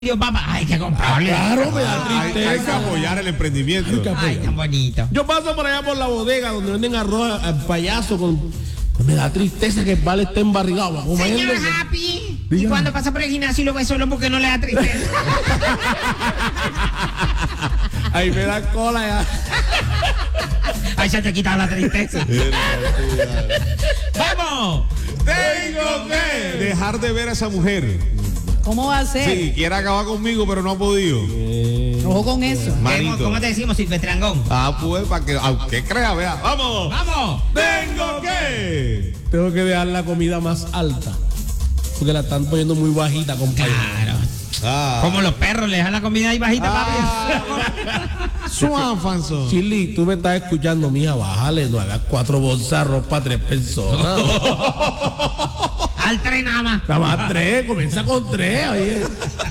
Papá, hay que comprarle. Claro, me da tristeza. Hay que apoyar el emprendimiento. Ay, tan bonito. Yo paso por allá por la bodega donde venden arroz al payaso me da tristeza que el vale esté embarrigado. Señor Happy, Dígame. y cuando pasa por el gimnasio y lo ve solo porque no le da tristeza. Ahí me da cola ya. Ahí se te quita la tristeza. ¡Vamos! Tengo que dejar de ver a esa mujer. ¿Cómo va a ser? Sí, quiere acabar conmigo, pero no ha podido. Ojo con eso. Manito. ¿Cómo te decimos, Silvestrangón? Ah, pues, para que, aunque crea, vea. ¡Vamos! ¡Vamos! ¡Tengo que! Tengo que dejar la comida más alta. Porque la están poniendo muy bajita, compañero. Claro. Ah. Como los perros, le dejan la comida ahí bajita, papi. Suan, Fanso. Chili, tú me estás escuchando, mija, bájale, no hagas 4 bolsas de arroz para 3 personas. Al tren nada más. Nada más 3, comienza con 3, oye.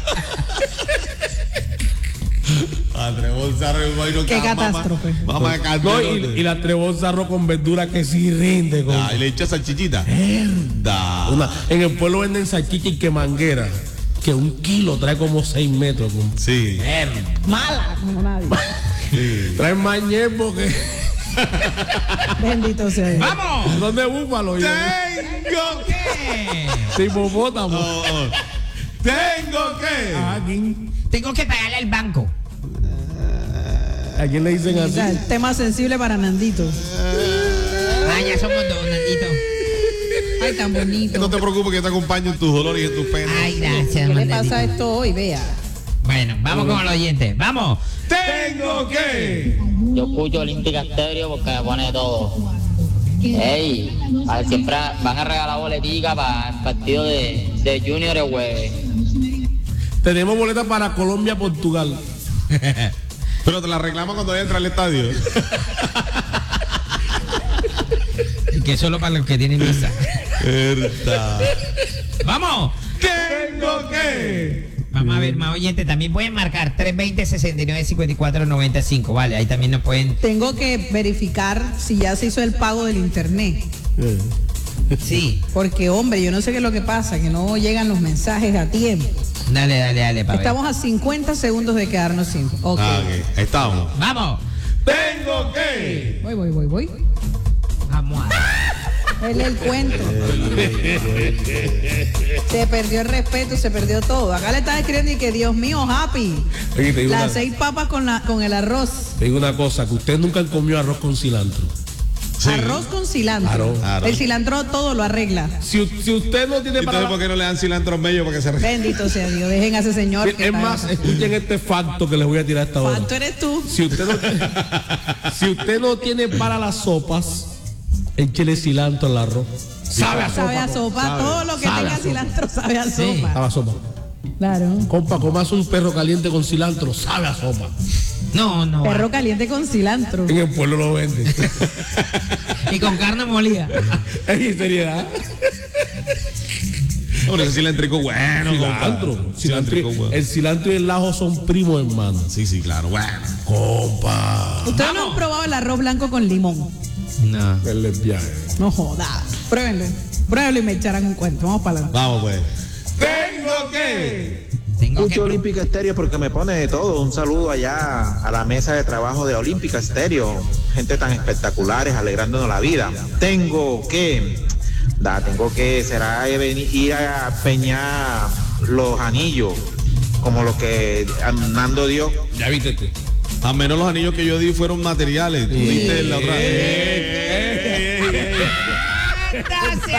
Qué catástrofe. Vamos a No, y las 3 bolsas de arroz con verdura que sí rinde. y le echa salchichita. En el pueblo venden salchicha y que manguera. Que 1 kilo trae como 6 metros. Sí. Mala como nadie. Sí. Trae más ñembo que... Bendito sea Dios. ¡Vamos! ¿Dónde búfalo? Tengo ¿Qué? Sí, hipopótamo. Tengo que. Aquí. Tengo que pagarle al banco. ¿A quién le dicen O sea, así? el tema sensible para Nandito. Ah, ya somos dos, Nandito. Ay, tan bonito. No te preocupes que yo te acompaño en tus dolores y en tus penas. Ay, gracias, ¿Qué le Nandito. pasa a esto hoy? Vea. Bueno, vamos con los oyentes. ¡Vamos! Tengo que. Yo escucho Olímpica Estéreo porque me pone todo. Ey, siempre van a regalar boletica para el partido de Junior el jueves. Tenemos boletas para Colombia-Portugal. Pero te la reclamo cuando entra al estadio. Que es solo para los que tienen visa. Verdad. ¡Vamos! Tengo que. Vamos a ver, más oyentes. También pueden marcar 320-69-54-95. Vale, ahí también nos pueden. Tengo que verificar si ya se hizo el pago del internet. Sí. Porque, hombre, yo no sé qué es lo que pasa, que no llegan los mensajes a tiempo. Dale, para ver. Estamos a 50 segundos de quedarnos sin. Ok. Ah, ok. Estamos. ¡Vamos! Tengo que. Voy. Vamos a ver. Él el cuento. Se perdió el respeto, se perdió todo. Acá le están escribiendo y que Dios mío, Happy. Oye, te digo Las una- 6 papas con el arroz. Te digo una cosa, que ustedes nunca han comido arroz con cilantro. Sí. Arroz con cilantro. Claro. El cilantro todo lo arregla. Si usted no tiene para... Entonces, ¿por qué no le dan cilantro en medio para que se Bendito sea Dios. Dejen a ese señor. que Es está- más, escuchen este facto que les voy a tirar a esta hora. ¿Cuánto eres tú? Si usted no tiene para las sopas, échele cilantro al arroz. Sabe a sopa. Sabe a sopa. Sabe. Todo lo que Sabe a tenga sopa. cilantro sabe a Sí. sopa. Sabe a sopa. Claro. Compa, comas un perro caliente con cilantro, sabe a sopa. No. Perro caliente con cilantro. En el pueblo lo venden. Y con carne molida. En seriedad. Hombre, ese cilantrico bueno. Cilantro. compa. Cilantrico bueno. El cilantro y el ajo son primos hermanos. Sí, claro. Bueno. Compa. Ustedes no han probado el arroz blanco con limón. No. El lesbiaje. No joda. Pruébenlo y me echarán un cuento. Vamos para adelante. Vamos, pues. Tengo que. Tengo Escucho que. Olímpica Estéreo porque me pone de todo. Un saludo allá a la mesa de trabajo de Olímpica Estéreo. Gente tan espectaculares, alegrándonos la vida. Tengo que será ir a peñar los anillos, como lo que Nando dio. Ya viste tú. A menos los anillos que yo di fueron materiales. Tú diste la otra. ¡Esta se